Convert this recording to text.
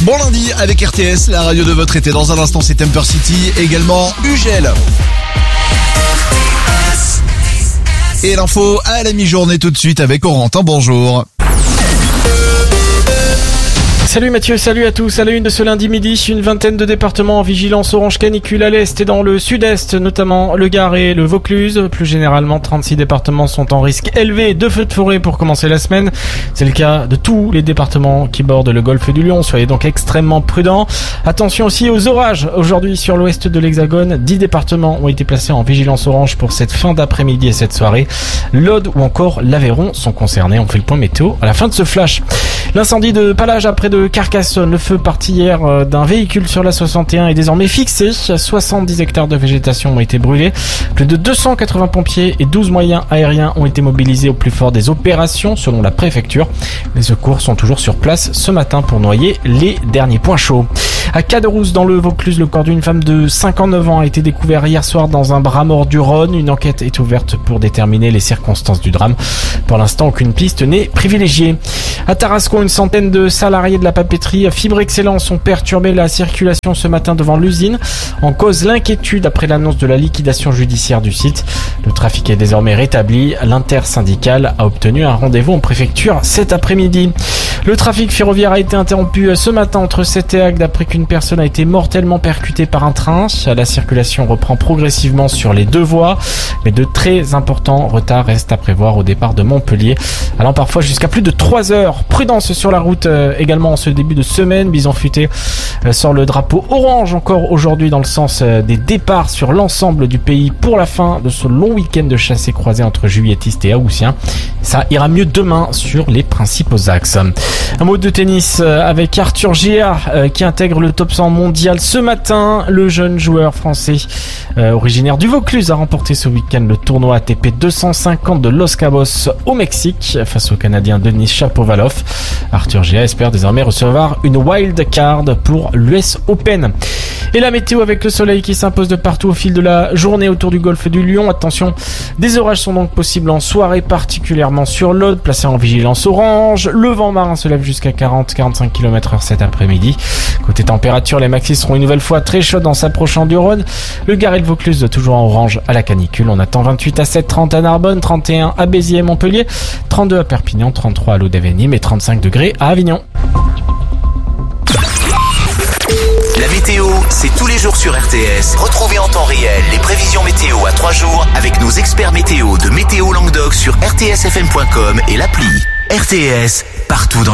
Bon lundi avec RTS, la radio de votre été. Dans un instant, c'est Temper City, également Ugel. Et l'info à la mi-journée tout de suite avec Corentin. Bonjour. Salut Mathieu, salut à tous. À la une de ce lundi midi, une vingtaine de départements en vigilance orange canicule à l'est et dans le sud-est, notamment le Gard et le Vaucluse. Plus généralement, 36 départements sont en risque élevé de feux de forêt pour commencer la semaine. C'est le cas de tous les départements qui bordent le golfe du Lion. Soyez donc extrêmement prudents. Attention aussi aux orages. Aujourd'hui, sur l'ouest de l'Hexagone, 10 départements ont été placés en vigilance orange pour cette fin d'après-midi et cette soirée. L'Aude ou encore l'Aveyron sont concernés. On fait le point météo à la fin de ce flash. L'incendie de Palage près de Carcassonne. Le feu parti hier d'un véhicule sur la 61 est désormais fixé. 70 hectares de végétation ont été brûlés. Plus de 280 pompiers et 12 moyens aériens ont été mobilisés au plus fort des opérations selon la préfecture. Les secours sont toujours sur place ce matin pour noyer les derniers points chauds. À Caderousse, dans le Vaucluse, le corps d'une femme de 59 ans a été découvert hier soir dans un bras mort du Rhône. Une enquête est ouverte pour déterminer les circonstances du drame. Pour l'instant, aucune piste n'est privilégiée. À Tarascon, une centaine de salariés de la papeterie Fibre Excellence ont perturbé la circulation ce matin devant l'usine. En cause, l'inquiétude après l'annonce de la liquidation judiciaire du site. Le trafic est désormais rétabli. L'intersyndicale a obtenu un rendez-vous en préfecture cet après-midi. Le trafic ferroviaire a été interrompu ce matin entre Sète et Agde après qu'une personne a été mortellement percutée par un train. La circulation reprend progressivement sur les deux voies, mais de très importants retards restent à prévoir au départ de Montpellier, allant parfois jusqu'à plus de 3 heures. Prudence sur la route également en ce début de semaine. Bison Futé sort le drapeau orange encore aujourd'hui dans le sens des départs sur l'ensemble du pays pour la fin de ce long week-end de chassés croisés entre juilletistes et haussiens. Ça ira mieux demain sur les principaux axes. Un mot de tennis avec Arthur Gia qui intègre le top 100 mondial ce matin. Le jeune joueur français originaire du Vaucluse a remporté ce week-end le tournoi ATP 250 de Los Cabos au Mexique face au Canadien Denis Shapovalov. Arthur Gia espère désormais recevoir une wild card pour l'US Open. Et la météo avec le soleil qui s'impose de partout au fil de la journée autour du golfe du Lion. Attention, des orages sont donc possibles en soirée, particulièrement sur l'Aude, placé en vigilance orange. Le vent marin se lève jusqu'à 40-45 km/h cet après-midi. Côté température, les maxis seront une nouvelle fois très chaudes en s'approchant du Rhône. Le Gard et le Vaucluse toujours en orange à la canicule. On attend 28 à 7, 30 à Narbonne, 31 à Béziers et Montpellier, 32 à Perpignan, 33 à l'Aude-et-Nîmes et 35 degrés à Avignon. La météo, c'est tous les jours sur RTS. Retrouvez en temps réel les prévisions météo à 3 jours avec nos experts météo de Météo Languedoc sur rtsfm.com et l'appli. RTS, partout dans